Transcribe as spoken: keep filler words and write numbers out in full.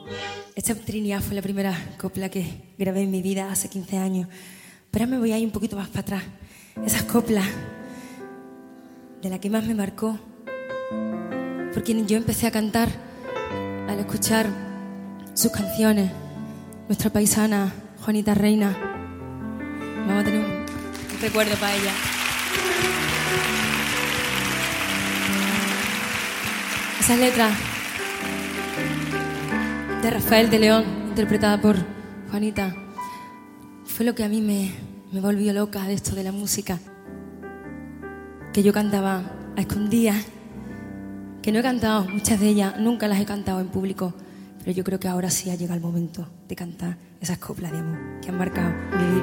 Esta Trinidad fue la primera copla que grabé en mi vida hace quince años. Pero ahora me voy a ir un poquito más para atrás. Esas coplas de la que más me marcó, porque yo empecé a cantar al escuchar sus canciones. Nuestra paisana Juanita Reina. Vamos a tener un, un recuerdo para ella. Esas letras de Rafael de León, interpretada por Juanita, fue lo que a mí me, me volvió loca de esto de la música. Que yo cantaba a escondidas, que no he cantado, muchas de ellas nunca las he cantado en público, pero yo creo que ahora sí ha llegado el momento de cantar esas coplas de amor que han marcado mi vida.